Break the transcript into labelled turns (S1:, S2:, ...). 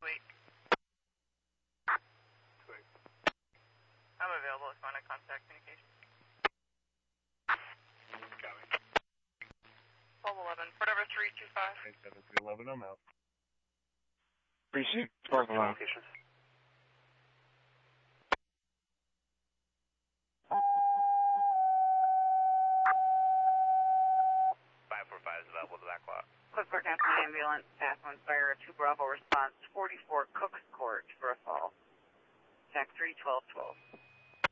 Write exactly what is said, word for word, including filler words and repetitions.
S1: Wait.
S2: Wait.
S1: I'm available if you want to contact communication.
S2: Got me.
S1: twelve eleven, whatever, three two five.
S2: eight seven three eleven, I'm out.
S3: Precinct twelve eleven.
S2: Location.
S4: five four five is available to that clock.
S1: Clipboard National Ambulance, Path one Fire, two Bravo response, forty-four Cooks Court for a fall. Tac three twelve twelve.